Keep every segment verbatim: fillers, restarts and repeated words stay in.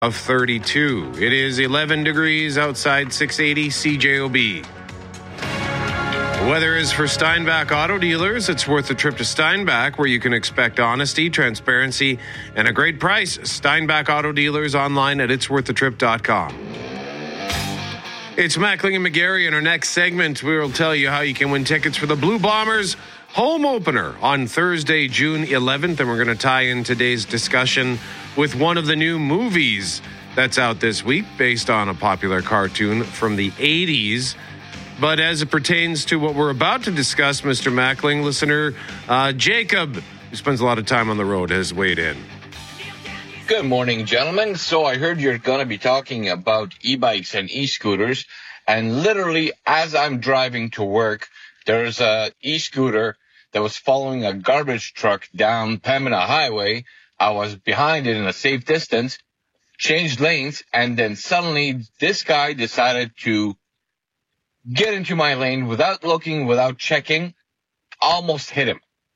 Of thirty-two. It is eleven degrees outside, six eighty C J O B. Weather is for Steinbach Auto Dealers. It's worth a trip to Steinbach, where you can expect honesty, transparency, and a great price. Steinbach Auto Dealers online at its worth a trip dot com. It's Mackling and McGarry. In our next segment, we will tell you how you can win tickets for the Blue Bombers home opener on Thursday, June eleventh. And we're going to tie in today's discussion with one of the new movies that's out this week based on a popular cartoon from the eighties. But as it pertains to what we're about to discuss, Mister Mackling, listener uh, Jacob, who spends a lot of time on the road, has weighed in. Good morning, gentlemen. So I heard you're going to be talking about e-bikes and e-scooters. And literally, as I'm driving to work, there's a e-scooter that was following a garbage truck down Pembina Highway. I was behind it in a safe distance, changed lanes, and then suddenly this guy decided to get into my lane without looking, without checking, almost hit him.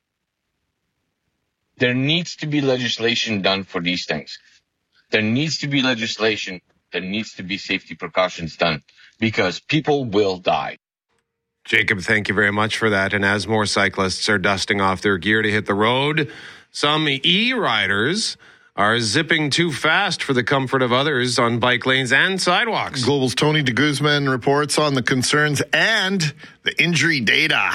There needs to be legislation done for these things. There needs to be legislation. There needs to be safety precautions done because people will die. Jacob, thank you very much for that. And as more cyclists are dusting off their gear to hit the road, some e-riders are zipping too fast for the comfort of others on bike lanes and sidewalks. Global's Tony de Guzman reports on the concerns and the injury data.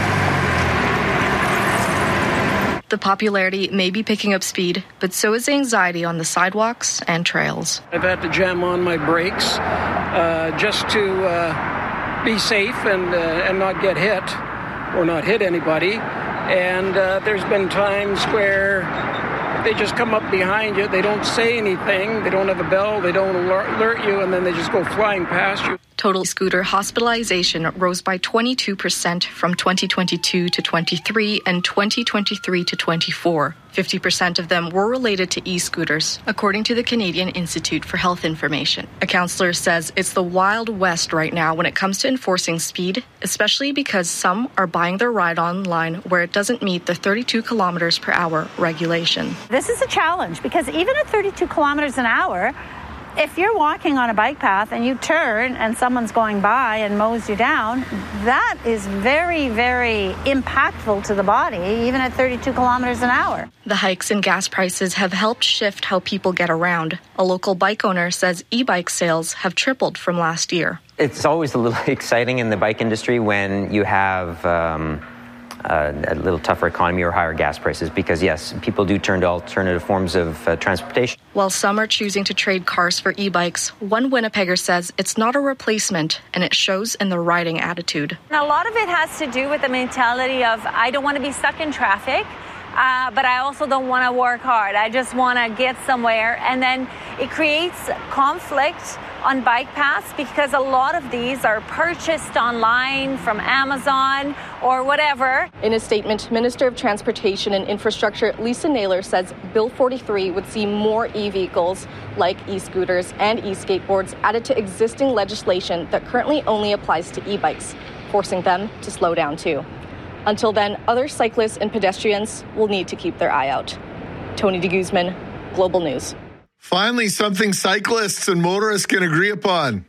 The popularity may be picking up speed, but so is the anxiety on the sidewalks and trails. I've had to jam on my brakes uh, just to uh, be safe and, uh, and not get hit or not hit anybody. And uh, there's been times where they just come up behind you. They don't say anything. They don't have a bell. They don't alert you, and then they just go flying past you. Total scooter hospitalization rose by twenty-two percent from twenty twenty-two to twenty-three and twenty twenty-three to twenty-four. fifty percent of them were related to e-scooters, according to the Canadian Institute for Health Information. A counselor says it's the Wild West right now when it comes to enforcing speed, especially because some are buying their ride online where it doesn't meet the thirty-two kilometers per hour regulation. This is a challenge because even at thirty-two kilometers an hour, if you're walking on a bike path and you turn and someone's going by and mows you down, that is very, very impactful to the body, even at thirty-two kilometers an hour. The hikes in gas prices have helped shift how people get around. A local bike owner says e-bike sales have tripled from last year. It's always a little exciting in the bike industry when you have um, a, a little tougher economy or higher gas prices because, yes, people do turn to alternative forms of uh, transportation. While some are choosing to trade cars for e-bikes, one Winnipegger says it's not a replacement and it shows in the riding attitude. And a lot of it has to do with the mentality of I don't want to be stuck in traffic. Uh, but I also don't want to work hard. I just want to get somewhere. And then it creates conflict on bike paths because a lot of these are purchased online from Amazon or whatever. In a statement, Minister of Transportation and Infrastructure Lisa Naylor says Bill forty-three would see more e-vehicles like e-scooters and e-skateboards added to existing legislation that currently only applies to e-bikes, forcing them to slow down too. Until then, other cyclists and pedestrians will need to keep their eye out. Tony de Guzman, Global News. Finally, something cyclists and motorists can agree upon.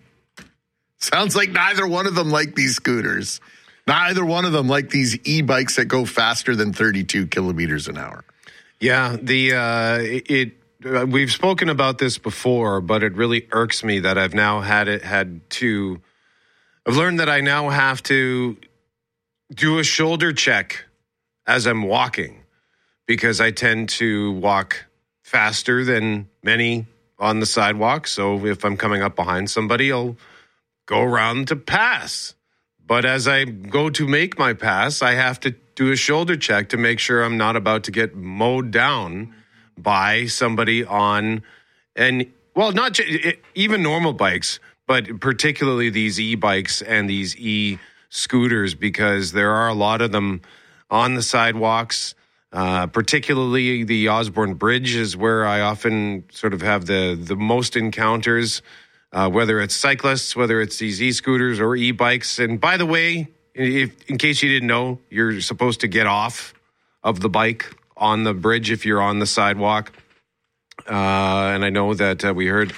Sounds like neither one of them like these scooters. Neither one of them like these e-bikes that go faster than thirty-two kilometers an hour. Yeah, the uh, it. Uh, we've spoken about this before, but it really irks me that I've now had it had to. I've learned that I now have to do a shoulder check as I'm walking because I tend to walk faster than many on the sidewalk. So if I'm coming up behind somebody, I'll go around to pass. But as I go to make my pass, I have to do a shoulder check to make sure I'm not about to get mowed down by somebody on, and well, not j- even normal bikes, but particularly these e-bikes and these e-scooters, because there are a lot of them on the sidewalks. Uh, particularly the Osborne Bridge is where I often sort of have the, the most encounters, uh, whether it's cyclists, whether it's these e-scooters or e-bikes. And by the way, if, in case you didn't know, you're supposed to get off of the bike on the bridge if you're on the sidewalk. Uh, and I know that uh, we heard